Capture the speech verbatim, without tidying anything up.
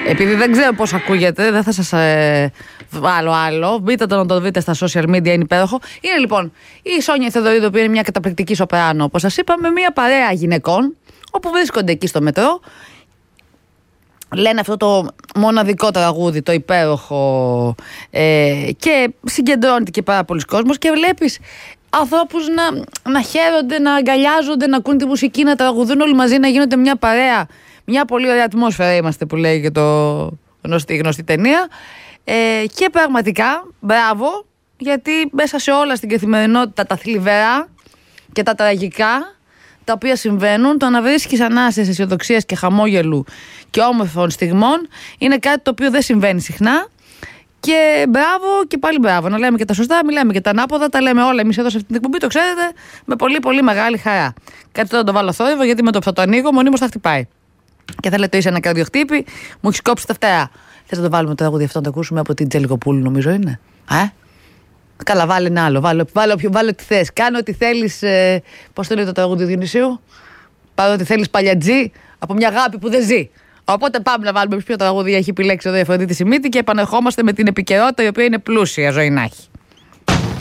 Επειδή δεν ξέρω πώς ακούγεται, δεν θα σας ε, βάλω άλλο. Μπείτε το να το δείτε στα social media, είναι υπέροχο. Είναι λοιπόν η Σόνια Θεοδωρίδου, που είναι μια καταπληκτική σοπράνο, όπως σας είπαμε, μια παρέα γυναικών, όπου βρίσκονται εκεί στο μετρό. Λένε αυτό το μοναδικό τραγούδι, το υπέροχο, ε, και συγκεντρώνεται και πάρα πολλοί κόσμος και βλέπεις ανθρώπους να, να χαίρονται, να αγκαλιάζονται, να ακούν τη μουσική, να τραγουδούν όλοι μαζί, να γίνονται μια παρέα. Μια πολύ ωραία ατμόσφαιρα είμαστε, που λέει και το γνωστή, γνωστή ταινία. Ε, και πραγματικά, μπράβο, γιατί μέσα σε όλα στην καθημερινότητα τα θλιβερά και τα τραγικά τα οποία συμβαίνουν, το να βρίσκεις ανάσες αισιοδοξίας και χαμόγελου και όμορφων στιγμών είναι κάτι το οποίο δεν συμβαίνει συχνά. Και μπράβο και πάλι μπράβο. Να λέμε και τα σωστά, μιλάμε και τα ανάποδα, τα λέμε όλα εμείς εδώ σε αυτή την εκπομπή, το ξέρετε, με πολύ πολύ μεγάλη χαρά. Κάτι τώρα να το βάλω θόρυβο, γιατί με το που θα το ανοίγω μονίμως θα χτυπάει. Και θα λέτε, είσαι ένα καρδιοχτύπη, μου έχει κόψει τα φτερά. Θες να το βάλουμε το τραγούδι αυτό να το ακούσουμε από την Τζελικοπούλου, νομίζω είναι. Ε? Καλά, βάλε ένα άλλο. Βάλε, βάλε, βάλε ό,τι θες. Κάνε ό,τι θέλεις. Ε, πώς το λέει το τραγούδι του Διονυσίου? Πάρε ό,τι θέλεις παλιατζή από μια αγάπη που δεν ζει. Οπότε πάμε να βάλουμε ποιο τραγούδι έχει επιλέξει εδώ η Αφροδίτη Σιμίτη και επανερχόμαστε με την επικαιρότητα, η οποία είναι πλούσια ζωή να έχει.